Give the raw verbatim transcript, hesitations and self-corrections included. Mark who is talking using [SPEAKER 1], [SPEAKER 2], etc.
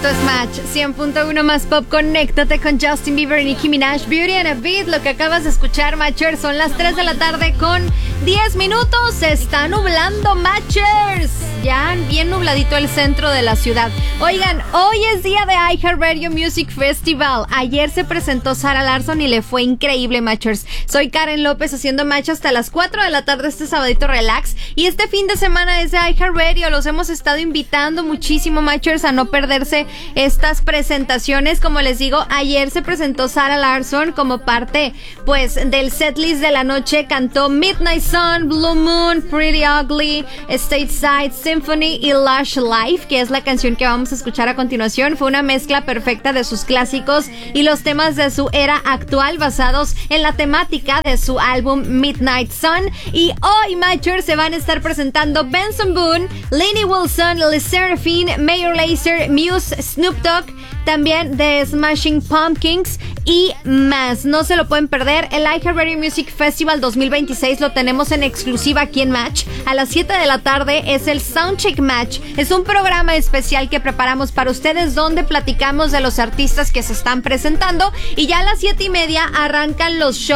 [SPEAKER 1] Esto es Match cien punto uno más pop. Conéctate con Justin Bieber y Nicki Minaj, Beauty and a Beat. Lo que acabas de escuchar, Matchers, son las tres de la tarde con diez minutos. Se está nublando, Matchers. Ya bien nubladito el centro de la ciudad. Oigan, hoy es día de iHeartRadio Music Festival. Ayer se presentó Sarah Larsson y le fue increíble, Matchers. Soy Karen López haciendo match hasta las cuatro de la tarde este sabadito relax. Y este fin de semana es de iHeartRadio. Los hemos estado invitando muchísimo, Matchers, a no perderse estas presentaciones. Como les digo, ayer se presentó Sarah Larsson como parte, pues, del setlist de la noche. Cantó Midnight Sun, Blue Moon, Pretty Ugly, Stateside Symphony y Lush Life, que es la canción que vamos a escuchar a continuación. Fue una mezcla perfecta de sus clásicos y los temas de su era actual, basados en la temática de su álbum Midnight Sun. Y hoy, Matchers, se van a estar presentando Benson Boone, Lainey Wilson, Le Seraphine, Mayor Lazer, Muse, Snoop Dogg, también de Smashing Pumpkins y más. No se lo pueden perder. El iHeartRadio Music Festival dos mil veintiséis lo tenemos en exclusiva aquí en Match. A las siete de la tarde es el Soundcheck Match. Es un programa especial que preparamos para ustedes donde platicamos de los artistas que se están presentando, y ya a las siete y media arrancan los shows